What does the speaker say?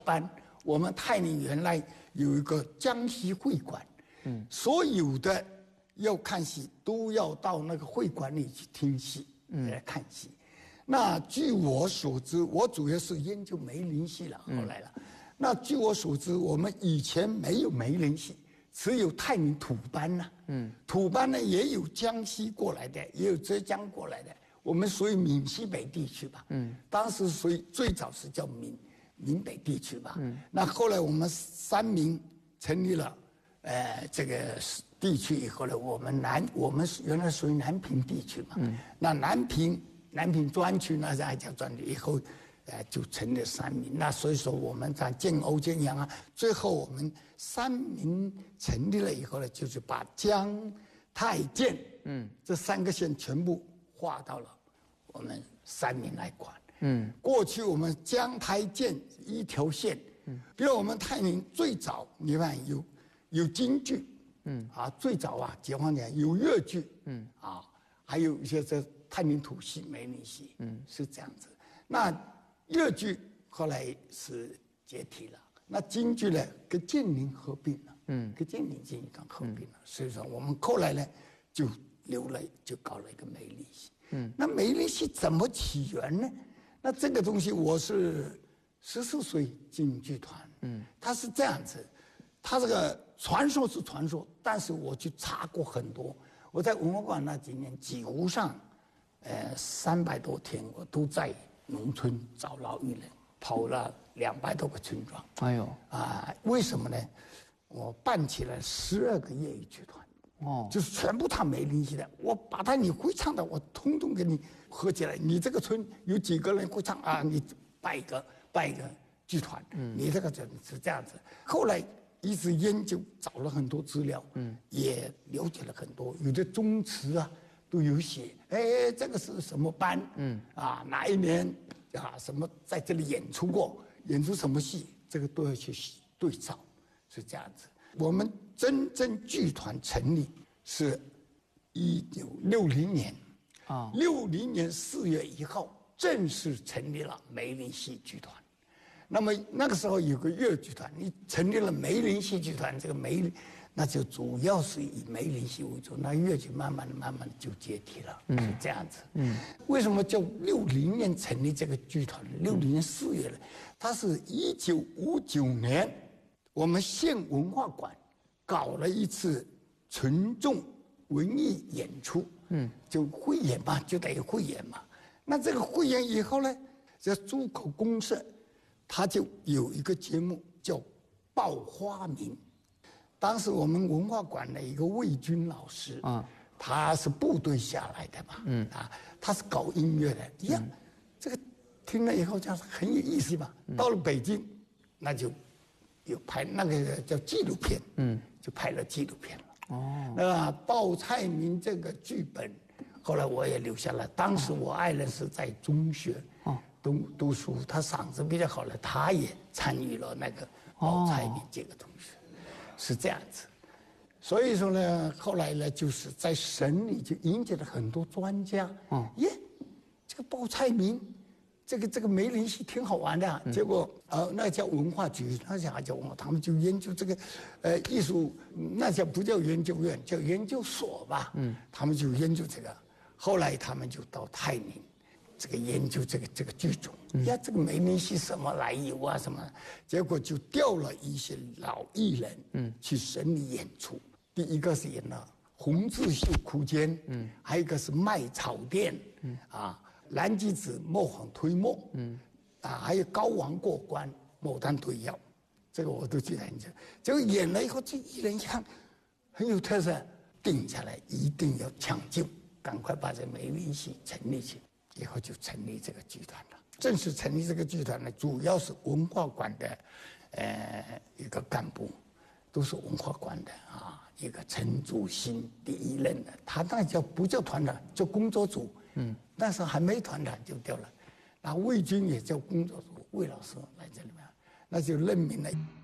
班，我们泰宁原来有一个江西会馆，所有的要看戏都要到那个会馆里去听戏，来看戏。那据我所知，我主要是研究梅林戏了，后来了。那据我所知，我们以前没有梅林戏，只有泰宁土班呐。土班呢也有江西过来的，也有浙江过来的。我们属于闽西北地区吧。当时属于最早是叫闽北地区吧。那后来我们三闽成立了，这个地区以后呢，我们原来属于南平地区嘛。那南平专区那还叫专区，以后就成了三闽。那所以说我们在建瓯建阳啊，最后我们三闽成立了以后呢，就是把江泰建这3个县全部划到了我们三闽来管。过去我们江泰建一条线，比如我们泰宁最早你看有京剧，最早啊解放前有粤剧，还有一些这泰宁土戏、梅林戏，是这样子。那粤剧后来是解体了，那京剧呢跟建宁合并了，跟建宁京剧团合并了，所以说我们后来呢就搞了一个梅林戏。那梅林戏怎么起源呢？那这个东西我是14岁进剧团，它是这样子，它这个传说是传说，但是我去查过很多。我在文化馆那几年，几乎上，300多天，我都在农村找老艺人，跑了200多个村庄。哎呦，为什么呢？我办起了12个业余剧团，就是全部他梅林戏的，我把他你会唱的，我通通给你合起来。你这个村有几个人会唱啊？你办一个剧团，你这个是这样子。后来一直研究，找了很多资料，也了解了很多，有的宗祠啊都有写，这个是什么班，哪一年什么在这里演出过，演出什么戏，这个都要去对照，是这样子。我们真正剧团成立是1960年，60年4月1号正式成立了梅林戏剧团。那么那个时候有个粤剧团，你成立了梅林戏剧团，这个那就主要是以梅林戏为主，那粤剧慢慢的就解体了，是这样子。为什么叫60年成立这个剧团？60年4月了，它是1959年，我们县文化馆搞了一次群众文艺演出，就汇演嘛，就等于汇演嘛。那这个汇演以后呢，在珠口公社，他就有一个节目叫《报花名》。当时我们文化馆的一个魏军老师，他是部队下来的嘛，他是搞音乐的，呀，这个听了以后就是很有意思嘛。到了北京，那就有拍那个叫纪录片，就拍了纪录片了。那报菜名这个剧本，后来我也留下来。当时我爱人是在中学读书，他嗓子比较好了，他也参与了那个报菜名这个东西，是这样子。所以说呢，后来呢，就是在省里就引进了很多专家，这个报菜名。这个梅林戏挺好玩的，结果那叫文化局，那叫文化，他们就研究这个艺术，那不叫研究院，叫研究所吧。他们就研究这个，后来他们就到泰宁，这个研究这个剧种，这个梅林戏什么来由啊什么，结果就调了一些老艺人，去省里演出。第一个是演了《红字绣哭间》，还有一个是《卖草店》，蓝鸡子磨坊推磨，还有高王过关牡丹对药，这个我都记得很清。结果演了以后，这艺人一看很有特色，定下来一定要抢救，赶快把这梅林戏成立起来，以后就成立这个剧团了。正式成立这个剧团呢，主要是文化馆的一个干部，都是文化馆的一个陈祖新第一任的，他那不叫团长，叫工作组。那时候还没团长就调了，那魏军也叫工作组，魏老师来这里面，那就任命了。